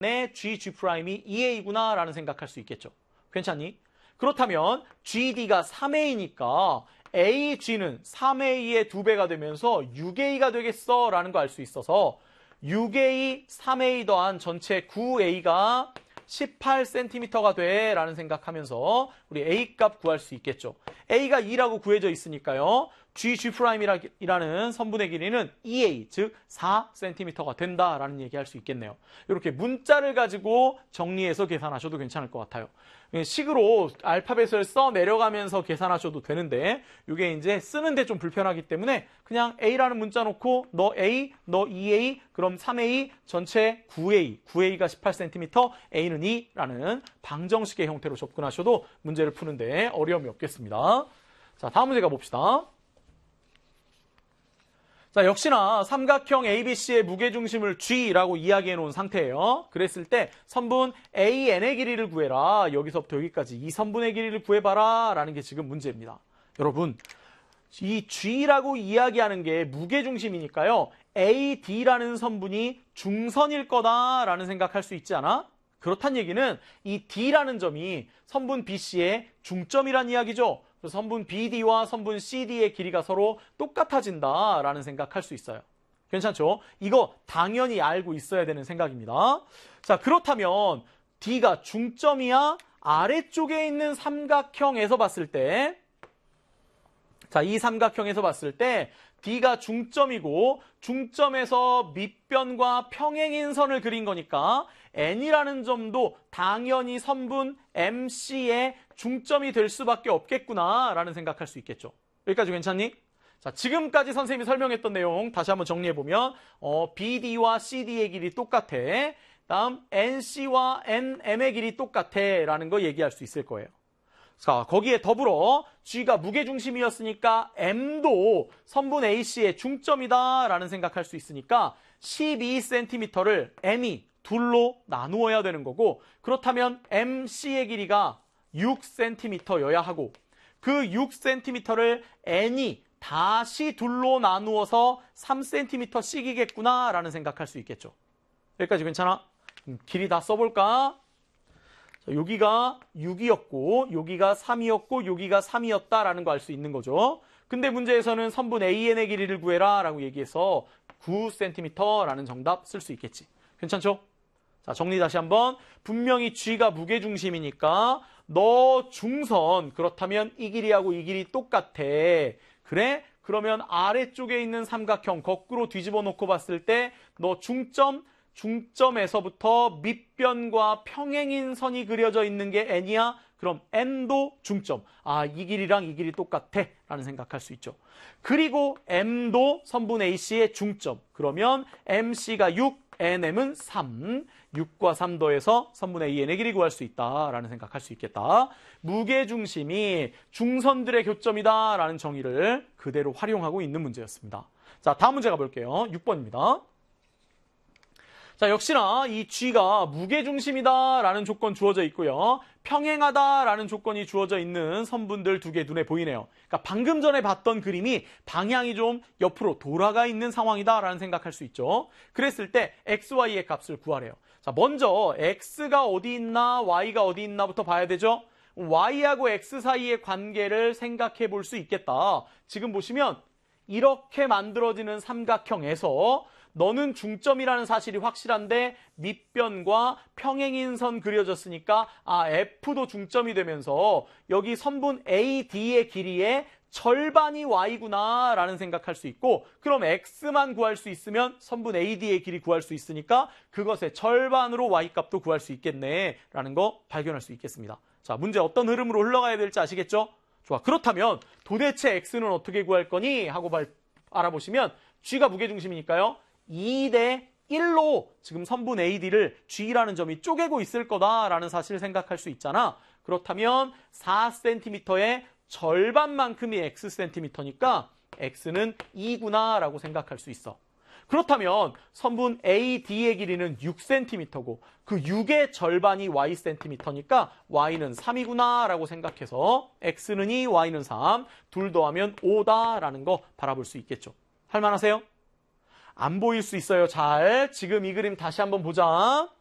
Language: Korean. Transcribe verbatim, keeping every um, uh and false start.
G, G'이 이 에이구나 라는 생각할 수 있겠죠. 괜찮니? 그렇다면 지디가 삼 에이니까 에이지는 삼 에이의 두 배가 되면서 육 에이가 되겠어 라는 거 알 수 있어서 육 에이, 삼 에이 더한 전체 구 에이가 십팔 센티미터가 돼 라는 생각하면서 우리 A 값 구할 수 있겠죠. A가 이라고 구해져 있으니까요. G, G'이라는 선분의 길이는 이 에이, 즉 사 센티미터가 된다라는 얘기할 수 있겠네요. 이렇게 문자를 가지고 정리해서 계산하셔도 괜찮을 것 같아요. 식으로 알파벳을 써 내려가면서 계산하셔도 되는데 이게 이제 쓰는데 좀 불편하기 때문에 그냥 A라는 문자 놓고 너 A, 너 이 에이, 그럼 삼 에이, 전체 구 에이, 구 에이가 십팔 센티미터, A는 이라는 방정식의 형태로 접근하셔도 문제를 푸는데 어려움이 없겠습니다. 자, 다음 문제 가봅시다. 자, 역시나 삼각형 에이비씨의 무게중심을 G라고 이야기해 놓은 상태예요. 그랬을 때 선분 에이엔의 길이를 구해라. 여기서부터 여기까지 이 선분의 길이를 구해봐라 라는 게 지금 문제입니다. 여러분, 이 G라고 이야기하는 게 무게중심이니까요. 에이디라는 선분이 중선일 거다라는 생각할 수 있지 않아? 그렇단 얘기는 이 D라는 점이 선분 비씨의 중점이란 이야기죠. 그래서 선분 비디와 선분 씨디의 길이가 서로 똑같아진다라는 생각할 수 있어요. 괜찮죠? 이거 당연히 알고 있어야 되는 생각입니다. 자, 그렇다면 D가 중점이야? 아래쪽에 있는 삼각형에서 봤을 때, 자, 이 삼각형에서 봤을 때 D가 중점이고 중점에서 밑변과 평행인 선을 그린 거니까 N이라는 점도 당연히 선분 엠씨의 중점이 될 수밖에 없겠구나라는 생각할 수 있겠죠. 여기까지 괜찮니? 자, 지금까지 선생님이 설명했던 내용 다시 한번 정리해보면 어, 비디와 씨디의 길이 똑같아. 다음 엔씨와 엔엠의 길이 똑같아 라는 거 얘기할 수 있을 거예요. 자, 거기에 더불어 G가 무게중심이었으니까 M도 선분 에이씨의 중점이다 라는 생각할 수 있으니까 십이 센티미터를 M이 둘로 나누어야 되는 거고, 그렇다면 엠씨의 길이가 육 센티미터여야 하고 그 육 센티미터를 N이 다시 둘로 나누어서 삼 센티미터씩이겠구나 라는 생각할 수 있겠죠. 여기까지 괜찮아? 길이 다 써볼까? 자, 여기가 육이었고 여기가 삼이었고 여기가 삼이었다라는 거 알 수 있는 거죠. 근데 문제에서는 선분 에이엔의 길이를 구해라 라고 얘기해서 구 센티미터라는 정답 쓸 수 있겠지. 괜찮죠? 자, 정리 다시 한번. 분명히 G가 무게중심이니까 너 중선, 그렇다면 이 길이하고 이 길이 똑같아. 그래? 그러면 아래쪽에 있는 삼각형 거꾸로 뒤집어 놓고 봤을 때 너 중점, 중점에서부터 밑변과 평행인 선이 그려져 있는 게 N이야? 그럼 N도 중점. 아, 이 길이랑 이 길이 똑같아 라는 생각할 수 있죠. 그리고 M도 선분 에이씨의 중점. 그러면 엠씨가 육, 엔엠은 삼. 육과 삼 더해서 선분 에이엔의 길이 구할 수 있다라는 생각할 수 있겠다. 무게중심이 중선들의 교점이다 라는 정의를 그대로 활용하고 있는 문제였습니다. 자, 다음 문제 가볼게요. 육 번입니다. 자, 역시나 이 G가 무게중심이다라는 조건 주어져 있고요. 평행하다라는 조건이 주어져 있는 선분들 두 개 눈에 보이네요. 그러니까 방금 전에 봤던 그림이 방향이 좀 옆으로 돌아가 있는 상황이다라는 생각할 수 있죠. 그랬을 때 엑스, 와이의 값을 구하래요. 자, 먼저 X가 어디 있나 Y가 어디 있나부터 봐야 되죠. Y하고 X 사이의 관계를 생각해 볼 수 있겠다. 지금 보시면 이렇게 만들어지는 삼각형에서 너는 중점이라는 사실이 확실한데 밑변과 평행인 선 그려졌으니까 아, F도 중점이 되면서 여기 선분 에이디의 길이의 절반이 Y구나 라는 생각할 수 있고, 그럼 X만 구할 수 있으면 선분 에이디의 길이 구할 수 있으니까 그것의 절반으로 Y 값도 구할 수 있겠네 라는 거 발견할 수 있겠습니다. 자, 문제 어떤 흐름으로 흘러가야 될지 아시겠죠? 좋아. 그렇다면 도대체 X는 어떻게 구할 거니? 하고 발, 알아보시면 G가 무게중심이니까요. 이 대 일로 지금 선분 에이디를 G라는 점이 쪼개고 있을 거다라는 사실을 생각할 수 있잖아. 그렇다면 사 센티미터의 절반만큼이 X 센티미터니까 X는 이구나 라고 생각할 수 있어. 그렇다면 선분 에이디의 길이는 육 센티미터고 그 육의 절반이 Y 센티미터니까 Y는 삼이구나 라고 생각해서 X는 이, Y는 삼, 둘 더하면 오다라는 거 바라볼 수 있겠죠. 할만하세요? 안 보일 수 있어요. 잘. 지금 이 그림 다시 한번 보자.